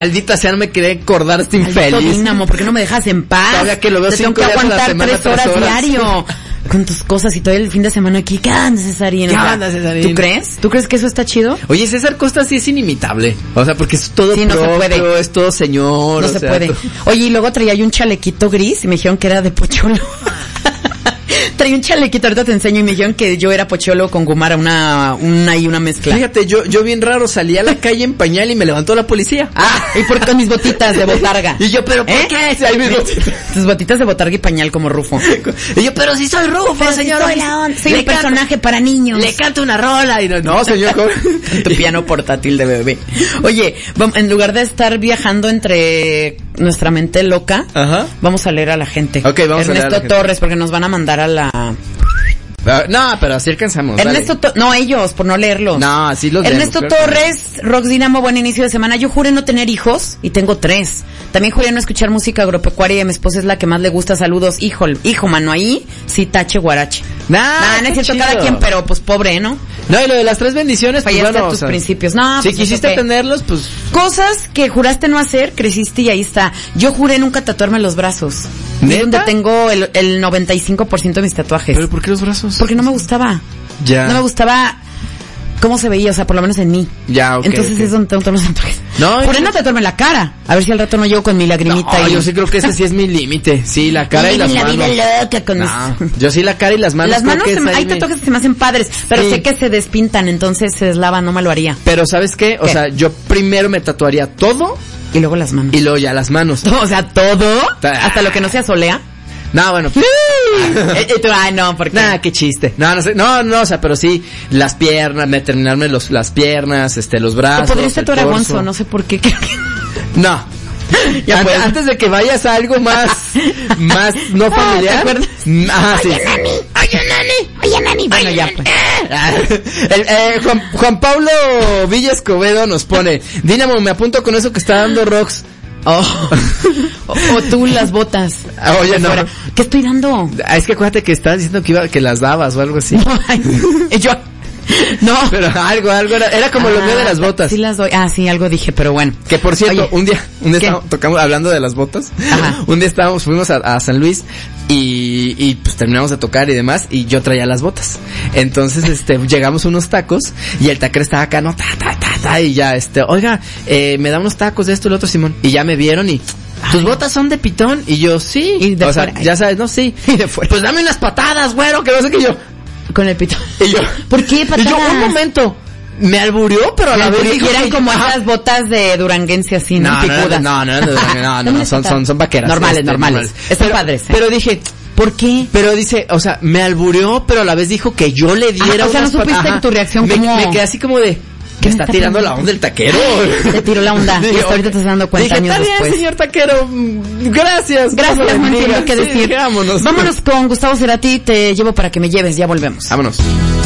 Maldita sea, no me quería acordar, estoy infeliz. Dínamo, ¿por qué no me dejas en paz? Todavía que lo veo 5 días a la semana, 3 horas diario. Con tus cosas y todo el fin de semana aquí. ¿Qué onda, Cesarín? ¿Qué onda, Cesarín? ¿Tú crees? ¿Tú crees que eso está chido? Oye, César Costa sí es inimitable. O sea, porque es todo sí, no propio, se puede. Es todo señor. No se puede. Oye, y luego traía yo un chalequito gris y me dijeron que era de Pocholo. Traía un chalequito, ahorita te enseño, y me dijeron que yo era Pocholo con Gumara, una mezcla. Fíjate, yo bien raro salí a la calle en pañal y me levantó la policía. Y con mis botitas de botarga. Y yo, pero ¿por qué? Sí, mis botitas. Tus botitas de botarga y pañal como Rufo. Y yo, pero si soy Rufo, señor. Soy un personaje para niños. Le canto una rola y no, señor. Con tu piano portátil de bebé. Oye, en lugar de estar viajando entre nuestra mente loca, vamos a leer a la gente. Ok, vamos a leer a la gente. Torres, porque nos van a mandar a la... No, pero así alcanzamos. Ernesto no, ellos, por no leerlos. No, así los Ernesto Torres, Rox Dinamo, buen inicio de semana. Yo juré no tener hijos y tengo 3. También juré no escuchar música agropecuaria y a mi esposa es la que más le gusta. Saludos, hijo, mano, ahí sí tache guarache. No es cierto, cada quien, pero pues pobre, ¿no? No, y lo de las 3 bendiciones, pues fallaste a tus principios. No, si pues quisiste tenerlos, pues... Cosas que juraste no hacer, creciste y ahí está. Yo juré nunca tatuarme los brazos. ¿Neta? Es donde tengo el 95% de mis tatuajes. ¿Pero por qué los brazos? Porque no me gustaba. Ya. No me gustaba cómo se veía, o sea, por lo menos en mí. Ya, ok. Entonces es donde tengo todos los tatuajes. No, juré no tatuarme la cara. A ver si al rato no llego con mi lagrimita. No, yo sí creo que ese sí es mi límite. Sí, la cara y las manos. La vida loca con yo sí la cara y las manos. Las manos hay tatuajes que se me hacen padres, pero sé que se despintan, entonces se deslavan, no me lo haría. Pero ¿sabes qué? O sea, yo primero me tatuaría todo. Y luego las manos. Y luego ya las manos. O sea, todo. Hasta lo que no sea solea. No, bueno. No, porque nada, qué chiste. No, o sea, pero sí, las piernas, terminarme las piernas, los brazos. Te podrías tatuar a Gonzo, no sé por qué. No. Antes de que vayas a algo más no familiar. ¿Te acuerdas? Sí. Oye, nani. Bueno, ya pues. Juan Pablo Villa Escobedo nos pone: Dínamo, me apunto con eso que está dando Rox. O tú las botas. Oye, no. ¿Qué estoy dando? Es que acuérdate que estabas diciendo que las dabas o algo así. No, pero algo era como lo mío de las botas. Sí las doy. Sí, algo dije, pero bueno. Que por cierto, un día tocamos hablando de las botas. Un día fuimos a San Luis y pues terminamos de tocar y demás y yo traía las botas. Entonces llegamos a unos tacos y el taquero estaba acá, no, y ya oiga, me da unos tacos de esto y lo otro, Simón. Y ya me vieron y ¿tus botas son de pitón? Y yo, sí. Y de fuera. Sea, ya sabes, no, sí. Y de fuera. Pues dame unas patadas, güero, que no sé qué. Yo con el pitón. Y yo, ¿por qué patadas? Y yo, un momento, me alburió, pero a la vez dijo eran como esas botas de duranguense así, ¿no? Picudas. No, son vaqueras. Normales. Están padres. Pero dije, ¿por qué? Pero dice, o sea, me alburió, pero a la vez dijo que yo le diera o sea, no supiste tu reacción como... Me quedé así como de... ¿Qué está tirando la onda el taquero? Te tiró la onda. Y hasta ahorita te estás dando cuenta años después. Está bien, señor taquero. Gracias. No entiendo qué decir. Vámonos. Vámonos con Gustavo Cerati. Te llevo para que me lleves. Ya volvemos. Vámonos.